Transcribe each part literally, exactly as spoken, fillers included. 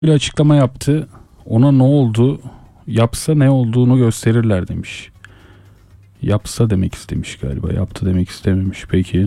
bir açıklama yaptı. Ona ne oldu? Yapsa ne olduğunu gösterirler demiş. Yapsa demek istemiş galiba. Yaptı demek istememiş. Peki.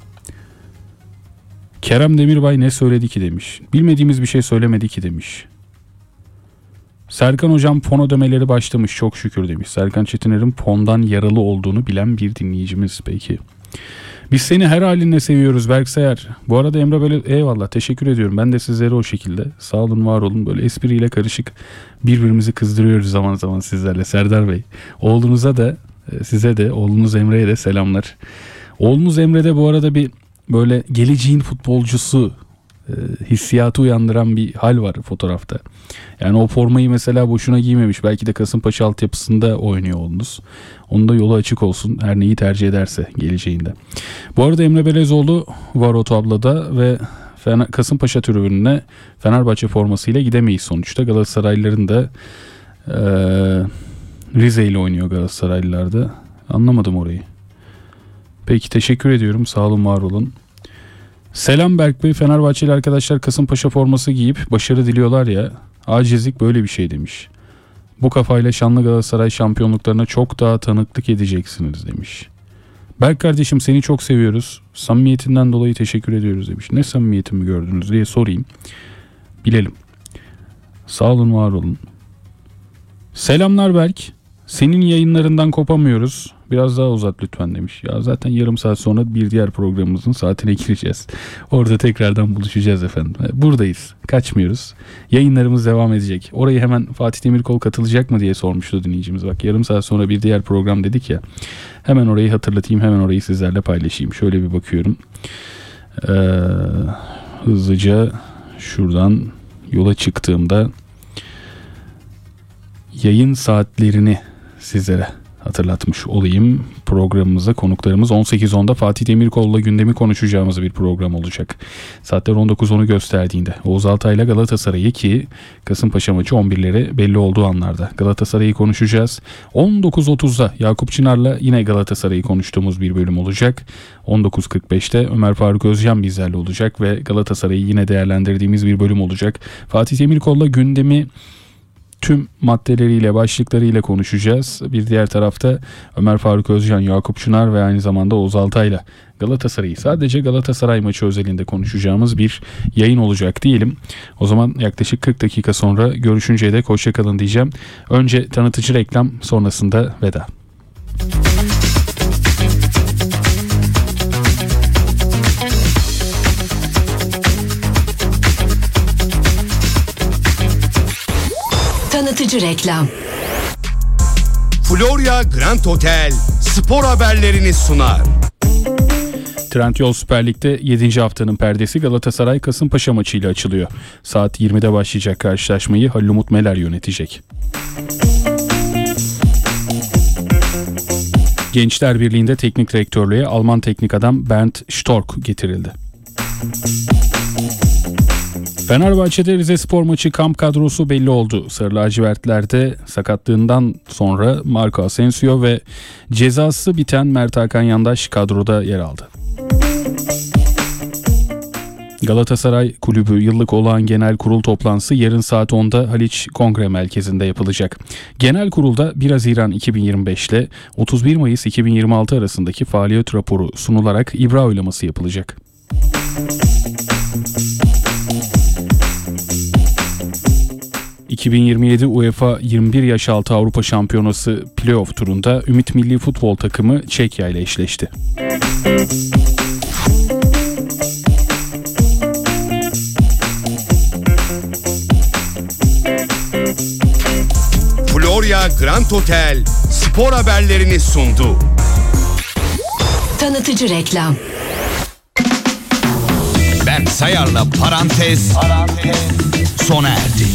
Kerem Demirbay ne söyledi ki demiş. Bilmediğimiz bir şey söylemedi ki demiş. Serkan hocam fon ödemeleri başlamış çok şükür demiş. Serkan Çetiner'in fondan yaralı olduğunu bilen bir dinleyicimiz. Peki. Biz seni her halinle seviyoruz Berk Sayar. Bu arada Emre böyle eyvallah teşekkür ediyorum. Ben de sizlere o şekilde. Sağ olun var olun. Böyle espriyle karışık birbirimizi kızdırıyoruz zaman zaman sizlerle. Serdar Bey. Oğlunuza da size de oğlunuz Emre'ye de selamlar. Oğlunuz Emre'de bu arada bir böyle geleceğin futbolcusu e, hissiyatı uyandıran bir hal var fotoğrafta. Yani o formayı mesela boşuna giymemiş. Belki de Kasımpaşa altyapısında oynuyor oğlunuz. Onun da yolu açık olsun. Her neyi tercih ederse geleceğinde. Bu arada Emre Belezoğlu var o tabloda ve Fener, Kasımpaşa tribününe Fenerbahçe formasıyla gidemeyiz sonuçta. Galatasaraylıların da e, Rize ile oynuyor Galatasaraylılar da. Anlamadım orayı. Peki teşekkür ediyorum. Sağ olun var olun. Selam Berk Bey. Fenerbahçeli arkadaşlar Kasımpaşa forması giyip başarı diliyorlar ya. Acizlik böyle bir şey demiş. Bu kafayla şanlı Galatasaray şampiyonluklarına çok daha tanıklık edeceksiniz demiş. Berk kardeşim seni çok seviyoruz. Samimiyetinden dolayı teşekkür ediyoruz demiş. Ne samimiyetimi gördünüz diye sorayım. Bilelim. Sağ olun var olun. Selamlar Berk. Senin yayınlarından kopamıyoruz. Biraz daha uzat lütfen demiş. Ya zaten yarım saat sonra bir diğer programımızın saatine gireceğiz. Orada tekrardan buluşacağız efendim. Buradayız. Kaçmıyoruz. Yayınlarımız devam edecek. Orayı hemen Fatih Demirkol katılacak mı diye sormuştu dinleyicimiz. Bak yarım saat sonra bir diğer program dedik ya. Hemen orayı hatırlatayım. Hemen orayı sizlerle paylaşayım. Şöyle bir bakıyorum. Ee, hızlıca şuradan yola çıktığımda yayın saatlerini sizlere hatırlatmış olayım. Programımıza konuklarımız on sekiz onda Fatih Demirkol'la gündemi konuşacağımız bir program olacak. Saatler on dokuz onu gösterdiğinde Oğuz Altay'la Galatasaray'ı ki Kasımpaşa maçı on birlere belli olduğu anlarda Galatasaray'ı konuşacağız. on dokuz otuzda Yakup Çınar'la yine Galatasaray'ı konuştuğumuz bir bölüm olacak. on dokuz kırk beşte Ömer Faruk Özcan bizlerle olacak ve Galatasaray'ı yine değerlendirdiğimiz bir bölüm olacak. Fatih Demirkol'la gündemi tüm maddeleriyle, başlıklarıyla konuşacağız. Bir diğer tarafta Ömer Faruk Özcan, Yakup Çınar ve aynı zamanda Oğuz Altay'la Galatasaray'ı sadece Galatasaray maçı özelinde konuşacağımız bir yayın olacak diyelim. O zaman yaklaşık kırk dakika sonra görüşünceye dek hoşça kalın diyeceğim. Önce tanıtıcı reklam, sonrasında veda. Tanıtıcı reklam. Florya Grand Hotel spor haberlerini sunar. Trendyol Süper Lig'de yedinci haftanın perdesi Galatasaray Kasımpaşa maçıyla açılıyor. Saat yirmide başlayacak karşılaşmayı Halil Umut Meler yönetecek. Gençler Birliği'nde teknik direktörlüğe Alman teknik adam Bernd Stork getirildi. Fenerbahçe'de Rizespor maçı kamp kadrosu belli oldu. Sarı lacivertlerde sakatlığından sonra Marco Asensio ve cezası biten Mert Hakan Yandaş kadroda yer aldı. Galatasaray Kulübü yıllık olağan genel kurul toplantısı yarın saat onda Haliç Kongre Merkezi'nde yapılacak. Genel kurulda bir Haziran iki bin yirmi beş ile otuz bir Mayıs iki bin yirmi altı arasındaki faaliyet raporu sunularak ibra oylaması yapılacak. iki bin yirmi yedi UEFA yirmi bir yaş altı Avrupa Şampiyonası playoff turunda Ümit Milli Futbol takımı Çekya ile eşleşti. Florya Grand Hotel spor haberlerini sundu. Tanıtıcı reklam. Berk Sayar'la Parantez, Parantez sona erdi.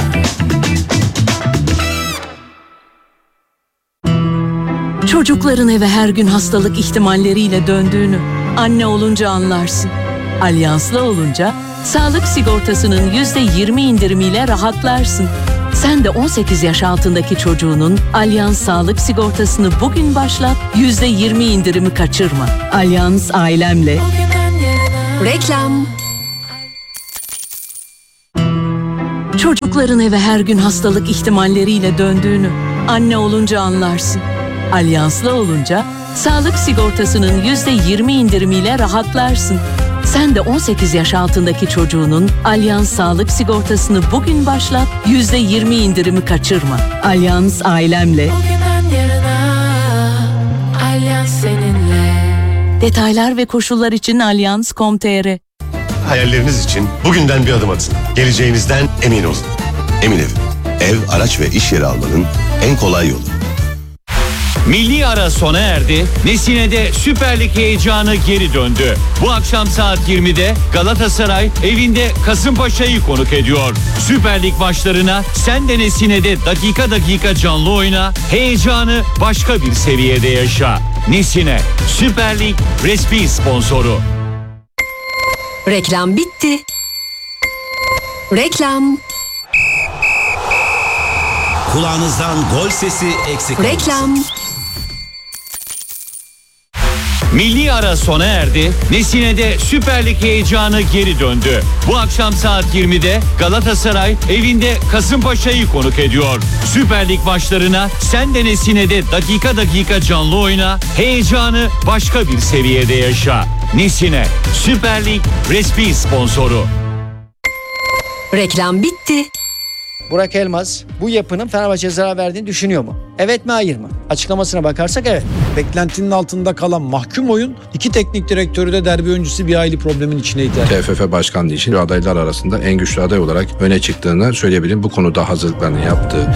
Çocukların eve her gün hastalık ihtimalleriyle döndüğünü anne olunca anlarsın. Alyanslı olunca sağlık sigortasının yüzde yirmi indirimiyle rahatlarsın. Sen de on sekiz yaş altındaki çocuğunun Alyans sağlık sigortasını bugün başlat, yüzde yirmi indirimi kaçırma. Alyans ailemle. Reklam. Çocukların eve her gün hastalık ihtimalleriyle döndüğünü anne olunca anlarsın. Alyanslı olunca sağlık sigortasının yüzde yirmi indirimiyle rahatlarsın. Sen de on sekiz yaş altındaki çocuğunun Alyans sağlık sigortasını bugün başlat, yüzde yirmi indirimi kaçırma. Alyans ailemle. Bugünden yarına Alyans seninle. Detaylar ve koşullar için alyans nokta com nokta tr. Hayalleriniz için bugünden bir adım atın. Geleceğinizden emin olun. Emin Ev. Ev, araç ve iş yeri almanın en kolay yolu. Milli ara sona erdi. Nesine'de Süper Lig heyecanı geri döndü. Bu akşam saat yirmide Galatasaray evinde Kasımpaşa'yı konuk ediyor. Süper Lig maçlarına sen de Nesine'de dakika dakika canlı oyna. Heyecanı başka bir seviyede yaşa. Nesine, Süper Lig resmi sponsoru. Reklam bitti. Reklam. Kulağınızdan gol sesi eksik olmasın. Reklam. Milli ara sona erdi. Nesine'de Süper Lig heyecanı geri döndü. Bu akşam saat yirmide Galatasaray evinde Kasımpaşa'yı konuk ediyor. Süper Lig maçlarına sen de Nesine'de dakika dakika canlı oyna. Heyecanı başka bir seviyede yaşa. Nesine, Süper Lig resmi sponsoru. Reklam bitti. Burak Elmaz bu yapının Fenerbahçe'ye zarar verdiğini düşünüyor mu? Evet mi hayır mı? Açıklamasına bakarsak evet. Beklentinin altında kalan mahkum oyun, iki teknik direktörü de derbi öncesi bir aile problemin içindeydi. T F F Başkanlığı için adaylar arasında en güçlü aday olarak öne çıktığını söyleyebilirim. Bu konuda hazırlıklarını yaptı.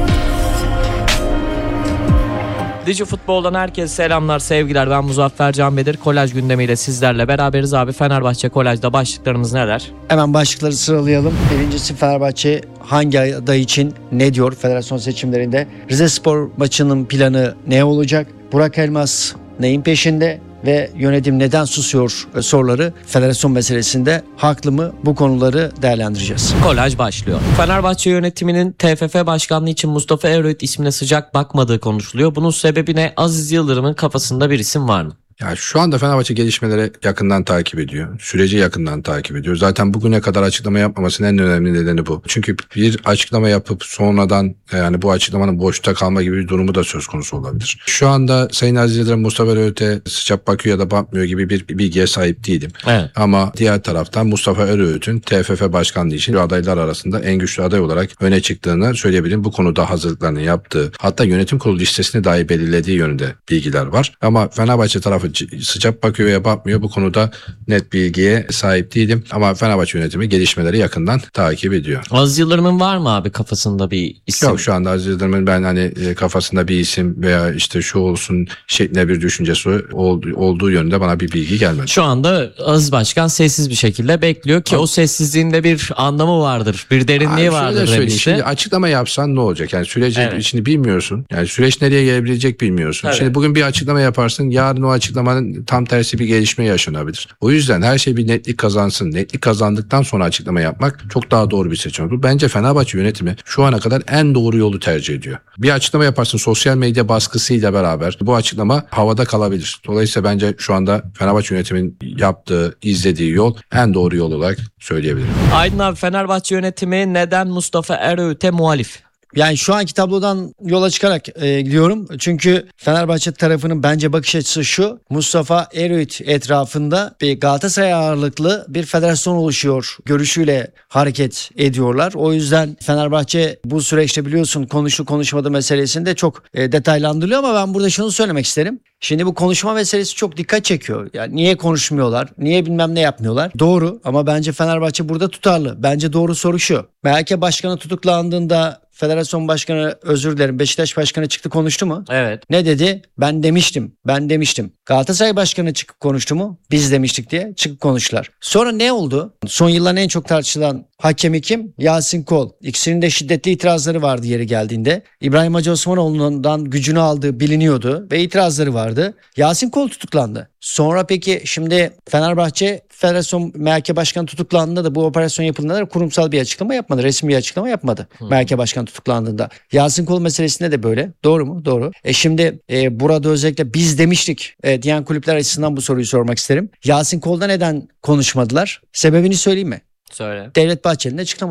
Digi Futbol'dan herkese selamlar, sevgiler. Ben Muzaffer Can Bedir. Kolaj gündemiyle sizlerle beraberiz abi. Fenerbahçe Kolaj'da başlıklarımız neler? Hemen başlıkları sıralayalım. Birincisi Fenerbahçe hangi aday için ne diyor federasyon seçimlerinde? Rizespor maçının planı ne olacak? Burak Elmaz neyin peşinde? Ve yönetim neden susuyor soruları federasyon meselesinde haklı mı, bu konuları değerlendireceğiz. Kolaj başlıyor. Fenerbahçe yönetiminin T F F başkanlığı için Mustafa Eröğüt ismine sıcak bakmadığı konuşuluyor. Bunun sebebi ne? Aziz Yıldırım'ın kafasında bir isim var mı? Ya şu anda Fenerbahçe gelişmeleri yakından takip ediyor. Süreci yakından takip ediyor. Zaten bugüne kadar açıklama yapmamasının en önemli nedeni bu. Çünkü bir açıklama yapıp sonradan yani bu açıklamanın boşta kalma gibi bir durumu da söz konusu olabilir. Şu anda Sayın Aziz Yıldırım Mustafa Eröğüt'e sıcak bakıyor ya da bakmıyor gibi bir bilgiye sahip değilim. Evet. Ama diğer taraftan Mustafa Eröğüt'ün T F F Başkanlığı için adaylar arasında en güçlü aday olarak öne çıktığını söyleyebilirim. Bu konuda hazırlıklarını yaptığı, hatta yönetim kurulu listesini dahi belirlediği yönünde bilgiler var. Ama Fenerbahçe tarafı sıcak bakıyor veya bakmıyor, bu konuda net bilgiye sahip değilim. Ama Fenerbahçe yönetimi gelişmeleri yakından takip ediyor. Aziz Yıldırım'ın var mı abi kafasında bir isim? Yok, şu anda Aziz Yıldırım'ın ben hani kafasında bir isim veya işte şu olsun şeklinde bir düşüncesi olduğu yönünde bana bir bilgi gelmedi. Şu anda Aziz Başkan sessiz bir şekilde bekliyor ki Abi, o sessizliğinde bir anlamı vardır, bir derinliği abi vardır. Şimdi açıklama yapsan ne olacak? Yani süreci evet. içini bilmiyorsun. Yani süreç nereye gelebilecek bilmiyorsun. Evet. Şimdi bugün bir açıklama yaparsın, yarın o açıklamanın tam tersi bir gelişme yaşanabilir. O yüzden her şey bir netlik kazansın. Netlik kazandıktan sonra açıklama yapmak çok daha doğru bir seçim olur. Bence Fenerbahçe yönetimi şu ana kadar en doğru yolu tercih ediyor. Bir açıklama yaparsın, sosyal medya baskısıyla beraber bu açıklama havada kalabilir. Dolayısıyla bence şu anda Fenerbahçe yönetiminin yaptığı, izlediği yol en doğru yol olarak söyleyebilirim. Aydın abi, Fenerbahçe yönetimi neden Mustafa Eröğüt'e muhalif? Yani şu anki tablodan yola çıkarak e, gidiyorum. Çünkü Fenerbahçe tarafının bence bakış açısı şu: Mustafa Eröğüt etrafında bir Galatasaray ağırlıklı bir federasyon oluşuyor görüşüyle hareket ediyorlar. O yüzden Fenerbahçe bu süreçte biliyorsun konuştu konuşmadı meselesinde çok e, detaylandırılıyor, ama ben burada şunu söylemek isterim. Şimdi bu konuşma meselesi çok dikkat çekiyor. Yani niye konuşmuyorlar? Niye bilmem ne yapmıyorlar? Doğru, ama bence Fenerbahçe burada tutarlı. Bence doğru soru şu: M H K Başkanı tutuklandığında Federasyon Başkanı, özür dilerim, Beşiktaş Başkanı çıktı konuştu mu? Evet. Ne dedi? Ben demiştim. Ben demiştim. Galatasaray Başkanı çıkıp konuştu mu? Biz demiştik diye çıkıp konuştular. Sonra ne oldu? Son yılların en çok tartışılan hakemi kim? Yasin Kol. İkisinin de şiddetli itirazları vardı yeri geldiğinde. İbrahim Hacı Osmanoğlu'ndan gücünü aldığı biliniyordu ve itirazları vardı. Yasin Kol tutuklandı. Sonra peki şimdi Fenerbahçe Federasyon M H K Başkanı tutuklandığında da bu operasyon yapıldığında da kurumsal bir açıklama yapmadı. Resmi bir açıklama yapmadı. Hmm. M H K Başkanı tutuklandığında. Yasin Kol meselesinde de böyle. Doğru mu? Doğru. E şimdi e, burada özellikle biz demiştik e, diyen kulüpler açısından bu soruyu sormak isterim. Yasin Kol'da neden konuşmadılar? Sebebini söyleyeyim mi? Söyle. Devlet Bahçeli'nin açıklaması.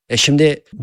E şimdi